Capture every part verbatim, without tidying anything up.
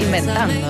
inventando.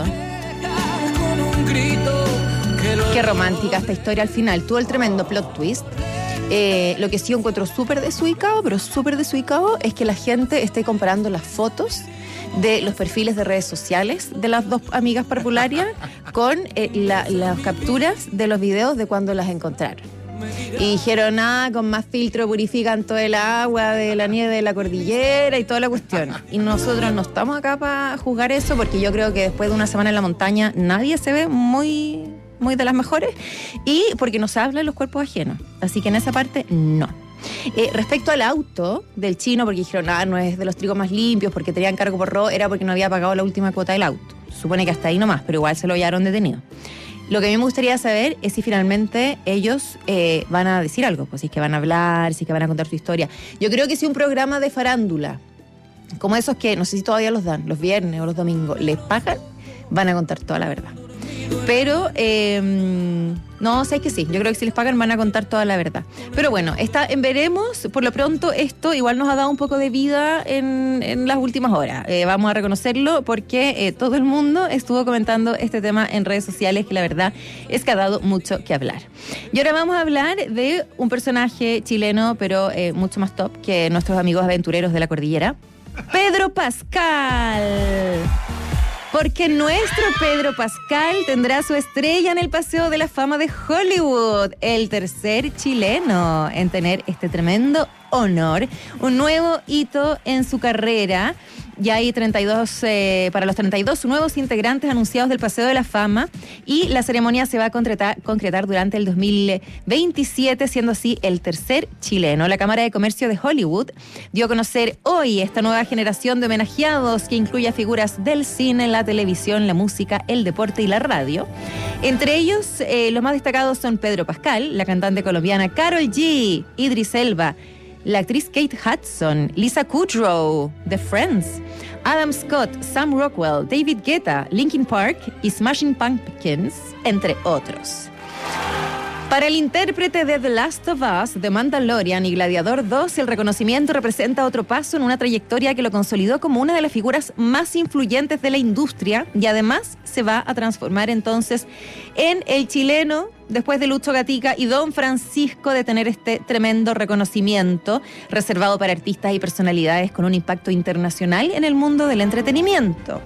Qué romántica esta historia al final. Tuvo el tremendo plot twist. Eh, lo que sí encuentro súper desubicado, pero súper desubicado, es que la gente esté comparando las fotos de los perfiles de redes sociales de las dos amigas parvularias con eh, la, las capturas de los videos de cuando las encontraron. Y dijeron, ah, con más filtro purifican todo el agua de la nieve de la cordillera y toda la cuestión. Y nosotros no estamos acá para juzgar eso, porque yo creo que después de una semana en la montaña nadie se ve muy... muy de las mejores, y porque no se habla de los cuerpos ajenos. Así que en esa parte, no. Eh, respecto al auto del chino, porque dijeron, ah, no es de los trigos más limpios, porque tenían cargo por robo, era porque no había pagado la última cuota del auto. Supone que hasta ahí nomás, pero igual se lo hallaron detenido. Lo que a mí me gustaría saber es si finalmente ellos eh, van a decir algo, pues si es que van a hablar, si es que van a contar su historia. Yo creo que si un programa de farándula, como esos que, no sé si todavía los dan, los viernes o los domingos, les pagan, van a contar toda la verdad. Pero, eh, no, sé que sí, yo creo que si les pagan van a contar toda la verdad. Pero bueno, está en veremos. Por lo pronto esto igual nos ha dado un poco de vida en, en las últimas horas. Eh, vamos a reconocerlo porque eh, todo el mundo estuvo comentando este tema en redes sociales, que la verdad es que ha dado mucho que hablar. Y ahora vamos a hablar de un personaje chileno, pero eh, mucho más top que nuestros amigos aventureros de la cordillera, Pedro Pascal. Porque nuestro Pedro Pascal tendrá su estrella en el Paseo de la Fama de Hollywood, el tercer chileno en tener este tremendo honor, un nuevo hito en su carrera. Ya hay treinta y dos, eh, para los treinta y dos nuevos integrantes anunciados del Paseo de la Fama, y la ceremonia se va a concretar, concretar durante el dos mil veintisiete, siendo así el tercer chileno. La Cámara de Comercio de Hollywood dio a conocer hoy esta nueva generación de homenajeados que incluye a figuras del cine, la televisión, la música, el deporte y la radio. Entre ellos, eh, los más destacados son Pedro Pascal, la cantante colombiana Karol G, Idris Elba, la actriz Kate Hudson, Lisa Kudrow, The Friends, Adam Scott, Sam Rockwell, David Guetta, Linkin Park y Smashing Pumpkins, entre otros. Para el intérprete de The Last of Us, The Mandalorian y Gladiador dos, el reconocimiento representa otro paso en una trayectoria que lo consolidó como una de las figuras más influyentes de la industria, y además se va a transformar entonces en el chileno, después de Lucho Gatica y Don Francisco, de tener este tremendo reconocimiento reservado para artistas y personalidades con un impacto internacional en el mundo del entretenimiento.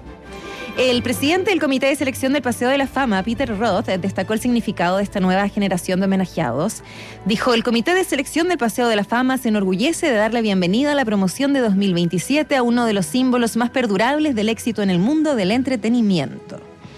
El presidente del Comité de Selección del Paseo de la Fama, Peter Roth, destacó el significado de esta nueva generación de homenajeados. Dijo, el Comité de Selección del Paseo de la Fama se enorgullece de dar la bienvenida a la promoción de dos mil veintisiete a uno de los símbolos más perdurables del éxito en el mundo del entretenimiento.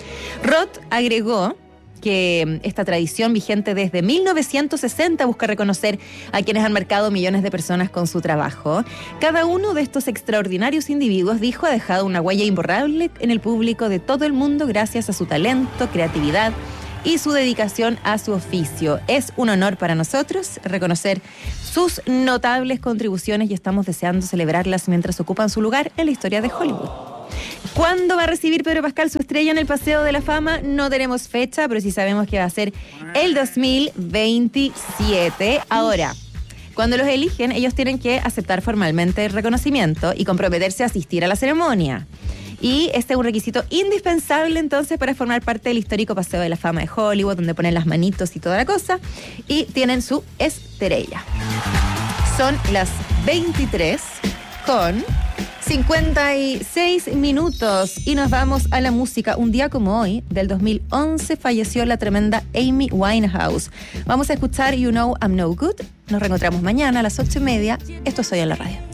Roth agregó que esta tradición, vigente desde mil novecientos sesenta, busca reconocer a quienes han marcado millones de personas con su trabajo. Cada uno de estos extraordinarios individuos, dijo, ha dejado una huella imborrable en el público de todo el mundo gracias a su talento, creatividad y su dedicación a su oficio. Es un honor para nosotros reconocer sus notables contribuciones y estamos deseando celebrarlas mientras ocupan su lugar en la historia de Hollywood. ¿Cuándo va a recibir Pedro Pascal su estrella en el Paseo de la Fama? No tenemos fecha, pero sí sabemos que va a ser el dos mil veintisiete. Ahora, cuando los eligen, ellos tienen que aceptar formalmente el reconocimiento y comprometerse a asistir a la ceremonia. Y este es un requisito indispensable entonces para formar parte del histórico Paseo de la Fama de Hollywood, donde ponen las manitos y toda la cosa, y tienen su estrella. Son las veintitrés con cincuenta y seis minutos y nos vamos a la música. Un día como hoy, del dos mil once, falleció la tremenda Amy Winehouse. Vamos a escuchar You Know I'm No Good. Nos reencontramos mañana a las ocho y media. Esto es Hoy en la Radio.